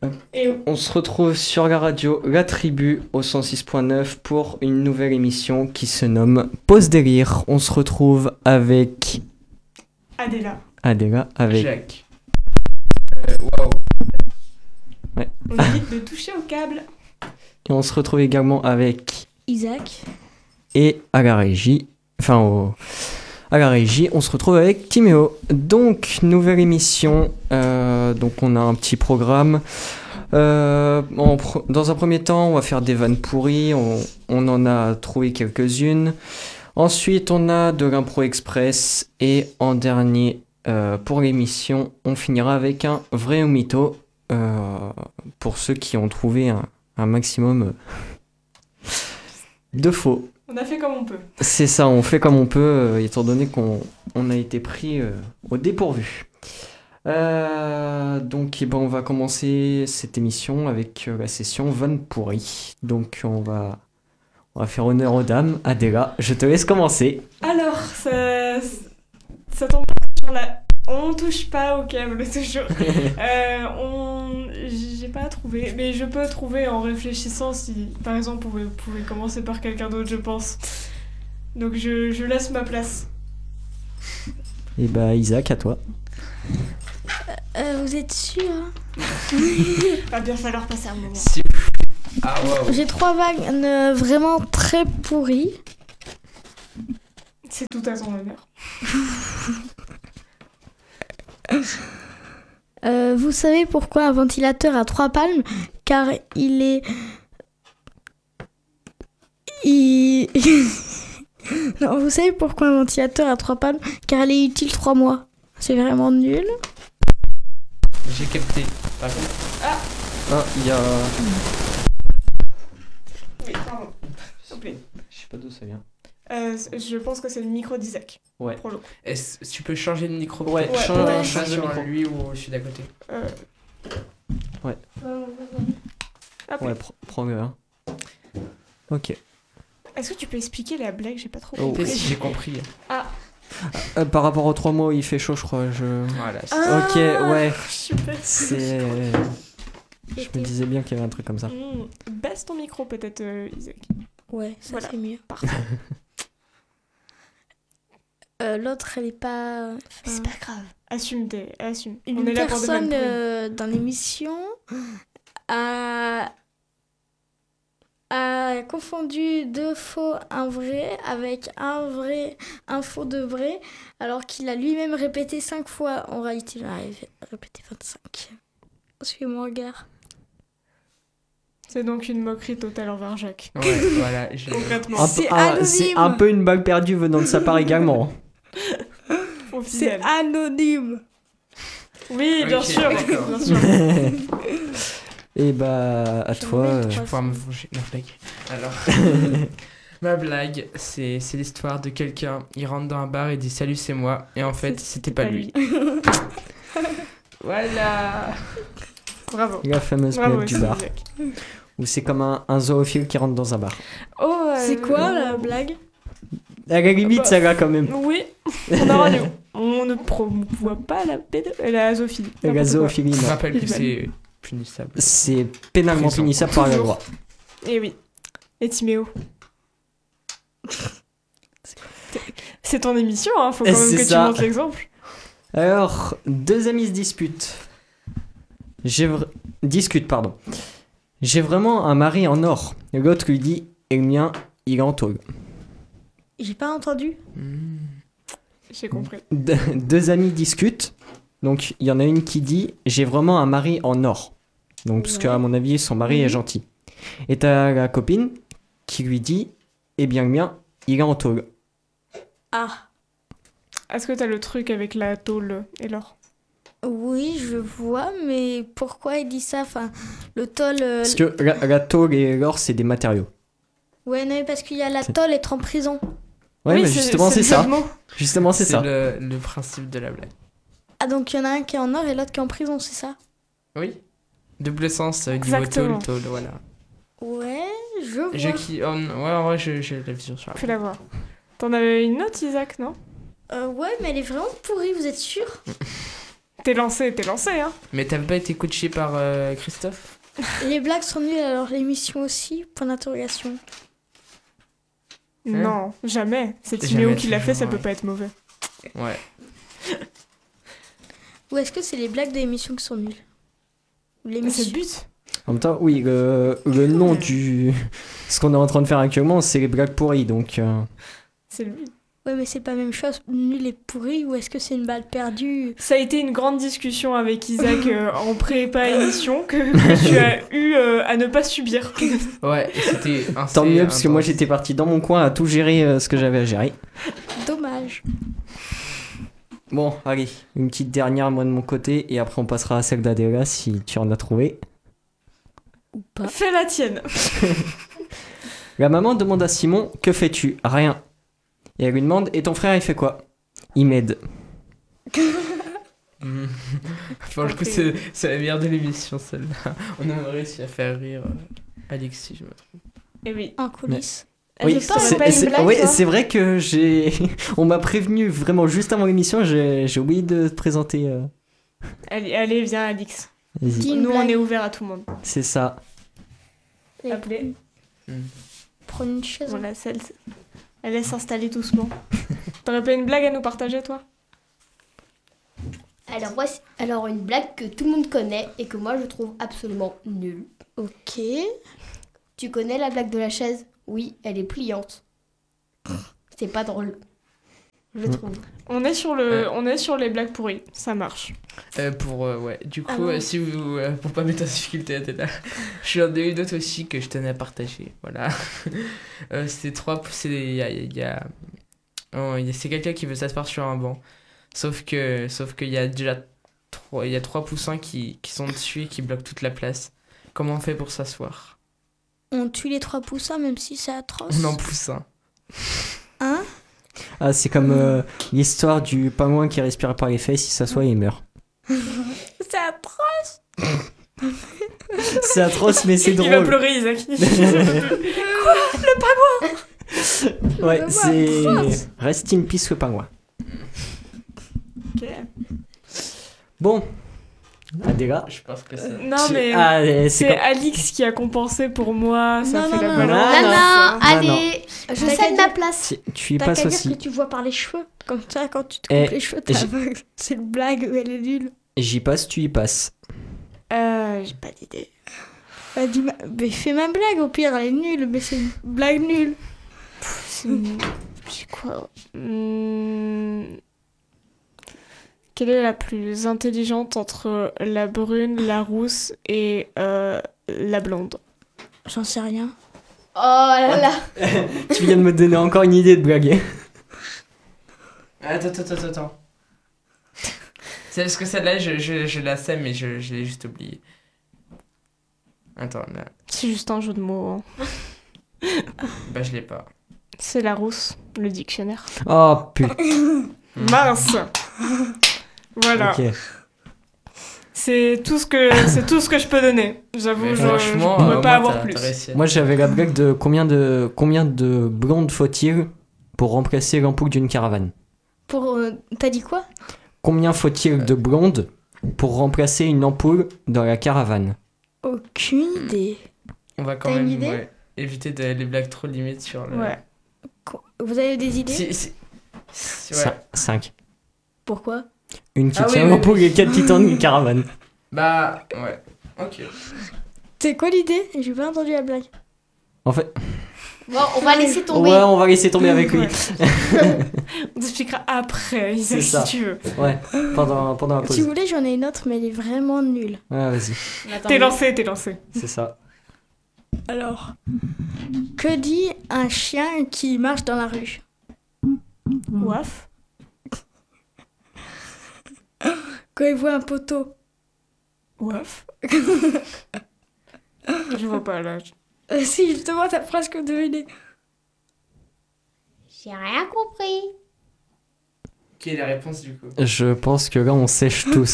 Et On se retrouve sur la radio La Tribu au 106.9 pour une nouvelle émission qui se nomme Pause Délire. On se retrouve avec Adela, avec Jacques. Ouais. on évite de toucher au câble. Et on se retrouve également avec Isaac. et à la régie, à la régie, on se retrouve avec Timéo. Donc, nouvelle émission, donc on a un petit programme. Dans un premier temps, on va faire des vannes pourries, on en a trouvé quelques-unes. Ensuite, on a de l'impro express. Et en dernier, pour l'émission, on finira avec un vrai ou mytho, pour ceux qui ont trouvé un maximum de faux. On a fait comme on peut. C'est ça, on fait comme on peut, étant donné qu'on a été pris au dépourvu. Donc, on va commencer cette émission avec la session Van pourri. Donc, on va faire honneur aux dames. Adela, je te laisse commencer. Alors, ça tombe bien sur la... On touche pas au câble, toujours. J'ai pas trouvé, mais je peux trouver en réfléchissant si, par exemple, vous pouvez commencer par quelqu'un d'autre, je pense. Donc je laisse ma place. Et bah, Isaac, à toi. Vous êtes sûr Va bien falloir passer un moment. Ah waouh. J'ai 3 vannes vraiment très pourries. C'est tout à ton honneur. Vous savez pourquoi un ventilateur a 3 palmes? Car Non, vous savez pourquoi un ventilateur a 3 palmes? Car il est utile 3 mois. C'est vraiment nul. J'ai capté. Par contre. Ah, il y a... Oui, pardon. S'il te plaît. Je sais pas d'où ça vient. Je pense que c'est le micro d'Isaac. Ouais. Pour le coup. Est-ce que tu peux changer de micro? Ouais, peut-être? change Pas de sur micro. lui ou celui d'à côté. Hop. Ouais, prends-le, hein. Ok. Est-ce que tu peux expliquer la blague? J'ai pas trop Oh. compris. Si j'ai compris. Par rapport aux 3 mois où il fait chaud, je crois. Voilà. Ah, Ok, ouais. Super. C'est... Je me disais bien qu'il y avait un truc comme ça. Baisse ton micro peut-être, Isaac. Ouais, ça Voilà. c'est mieux. Parfait. L'autre, elle est pas... C'est pas grave. Assume. Une On est là pour des vannes personne pourries. dans l'émission a confondu 2 faux, un vrai, avec un faux de vrai, alors qu'il a lui-même répété 5 fois. En réalité, il a répété 25. Suivez mon regard. C'est donc une moquerie totale envers Jacques. Ouais, voilà. Concrètement. C'est c'est anonyme. un peu une balle perdue venant de sa part également. Au C'est final. anonyme. Oui, bien Ok, sûr. d'accord. Bien sûr. Et bah, à Je toi. vais mettre Je vais 3. pouvoir me venger. Ma blague. Alors. Ma blague, c'est l'histoire de quelqu'un. Il rentre dans un bar et dit salut, c'est moi. Et en fait, c'était pas lui. Voilà. Bravo. La fameuse Bravo, blague du bar. Isaac. Où c'est comme un zoophile qui rentre dans un bar. Oh, C'est quoi la blague? À la limite, Bah, ça va quand même. Oui, on a radio. On ne promouvoit pas la zoophilie. La N'importe quoi. zoophilie, Je non. rappelle que c'est punissable. C'est pénalement Prison. punissable par la Toujours. loi. Eh oui. Et Timéo. C'est ton émission, hein. Faut quand même C'est que ça. tu montres l'exemple. Alors, 2 amis se disputent. Discutent, pardon. J'ai vraiment un mari en or. Et l'autre lui dit, et le mien, il est en tôle. J'ai pas entendu. J'ai compris. 2 amis discutent. Donc, il y en a une qui dit, j'ai vraiment un mari en or. Donc, parce Ouais. qu'à mon avis, son mari est gentil. Et t'as la copine qui lui dit, eh bien, le mien, il est en tôle. Ah. Est-ce que t'as le truc avec la tôle et l'or? Oui, je vois, mais pourquoi il dit ça? Enfin, le tôle... Parce que la tôle et l'or, c'est des matériaux. Ouais, non, parce qu'il y a la tôle être en prison. Ouais, Oui, mais justement, c'est le jeu ça. de mots. Justement, c'est ça. le principe de la blague. Ah, donc il y en a un qui est en or et l'autre qui est en prison, c'est ça? Oui. Double sens, niveau Exactement. tôle, voilà. Ouais, je vois. Ouais, ouais, j'ai la vision sur la Fais la voir. T'en avais une autre, Isaac, non? Ouais, mais elle est vraiment pourrie, vous êtes sûr? T'es lancé, hein. Mais t'avais pas été coaché par Christophe? Les blagues sont nulles, alors l'émission aussi, point d'interrogation. Non, jamais. C'est Jamais, Timéo qui l'a fait, toujours, ça peut ouais. pas être mauvais. Ouais. Ou est-ce que c'est les blagues de l'émission qui sont nulles? Ou Mais c'est l'émission. le but. En même temps, oui, le nom du... Ce qu'on est en train de faire actuellement, c'est les blagues pourries, donc... C'est le but. Ouais, mais c'est pas la même chose, nul et pourri, ou est-ce que c'est une balle perdue? Ça a été une grande discussion avec Isaac en prépa émission que tu as eu à ne pas subir. Ouais, c'était un Tant mieux, parce que moi j'étais parti dans mon coin à tout gérer ce que j'avais à gérer. Dommage. Bon, allez, une petite dernière, moi de mon côté, et après on passera à celle d'Adela si tu en as trouvé. Ou pas. Fais la tienne. La maman demande à Simon, que fais-tu? Rien. Et elle lui demande, et ton frère il fait quoi? Il m'aide. Pour le coup, c'est la meilleure de l'émission, celle-là. On a réussi à faire rire Alexis, je me trompe. Et oui. En coulisses. Oui, Alex, t'aurais pas une blague, ouais, toi c'est vrai que on m'a prévenu vraiment juste avant l'émission, j'ai oublié de te présenter. Allez, viens, Alix. Vas-y. Dis une Nous, on blague. est ouvert à tout le monde. C'est ça. Et Appelez. Prenez une chaise. Voilà, elle laisse s'installer doucement. T'aurais pas une blague à nous partager, toi? Alors voici une blague que tout le monde connaît et que moi je trouve absolument nulle. Ok. Tu connais la blague de la chaise? Oui, elle est pliante. C'est pas drôle, je trouve. On est sur les blagues pourries. Ça marche. Ouais. Du coup, Ah non. si vous, pour pas mettre en difficulté, là, j'en ai une autre aussi que je tenais à partager. Voilà. C'est quelqu'un qui veut s'asseoir sur un banc. Sauf qu'il y a déjà trois poussins qui sont dessus et qui bloquent toute la place. Comment on fait pour s'asseoir? On tue les 3 poussins, même si c'est atroce. On en pousse un. Hein? Ah, c'est comme l'histoire du pingouin qui respire par les fesses, il s'assoit et il meurt. C'est atroce. C'est atroce, mais c'est Il va drôle. pleurer, Isaac. Ouais, c'est... Rest in peace le pingouin. Ok. Bon, Adela. Je pense que ça. Non, mais Ah, c'est comme... Alix qui a compensé pour moi. Ça Non, fait non, la non. balance. Non, non, Ah, allez, je T'as cède qu'à ma dire- place. Tu y T'as passes qu'à dire aussi. que tu vois par les cheveux. Comme ça, quand tu te Eh, coupes les cheveux, t'es j'ai- aveugle. C'est une blague, elle est nulle. J'y passe, tu y passes. J'ai pas d'idée. Bah, mais fais ma blague, au pire, elle est nulle, mais c'est une blague nulle. C'est quoi? Quelle est la plus intelligente entre la brune, la rousse et la blonde? J'en sais rien. Oh là là. Tu viens de me donner encore une idée de blague. Attends. C'est parce que celle-là, je la sais, mais je l'ai juste oubliée. Attends, là. C'est juste un jeu de mots. Hein. Bah, je l'ai pas. C'est la rousse, le dictionnaire. Oh putain. Mince. Voilà. Ok. C'est tout ce que je peux donner. J'avoue, Mais je franchement, ne peux pas moi, avoir t'as plus. réussi à- Moi j'avais la blague de combien de blondes faut-il pour remplacer l'ampoule d'une caravane? T'as dit quoi? Combien faut-il de blondes pour remplacer une ampoule dans la caravane? Aucune idée. On va quand T'as une même idée éviter les blagues trop limites sur le. Ouais. Vous avez des idées? Ouais. 5. Pourquoi? Une qui Ah oui, tient oui, l'ampoule et 4 qui tendent une caravane. Bah, ouais. Ok. C'est quoi l'idée? J'ai pas entendu la blague. En fait, Bon, on va laisser tomber. ouais, on va laisser tomber avec lui. Ouais. On t'expliquera après, Isaac, C'est ça. si tu veux. Ouais, pendant la Si pause. vous voulez, j'en ai une autre, mais elle est vraiment nulle. Ouais, vas-y, T'es lancé. c'est ça. Alors, que dit un chien qui marche dans la rue? Ouaf. Quand il voit un poteau. Ouaf. Je vois pas là. Si, justement, t'as presque deviné. J'ai rien compris. Quelle est la réponse du coup? Je pense que là, on sèche tous.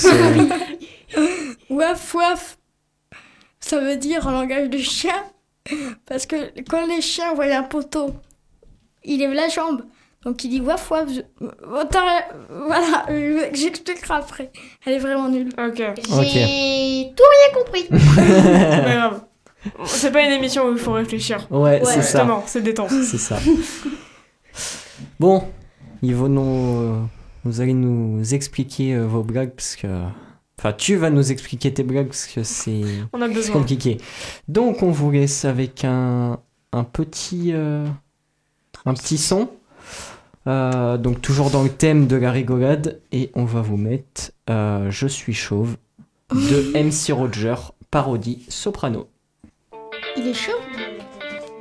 Waf waf. Ça veut dire en langage de chien. Parce que quand les chiens voient un poteau, ils lèvent la jambe. Donc il dit waf waf. Voilà, j'expliquerai après. Elle est vraiment nulle. Ok, J'ai tout rien compris. c'est pas grave. C'est pas une émission où il faut réfléchir. Ouais, c'est ça. Justement, c'est détente. C'est ça. Bon, vous allez nous expliquer vos blagues parce que... Enfin, tu vas nous expliquer tes blagues parce que c'est On a besoin. compliqué. Donc, on vous laisse avec un petit son. Donc, toujours dans le thème de la rigolade. Et on va vous mettre Je suis chauve de MC Roger, parodie soprano. Il est chaud.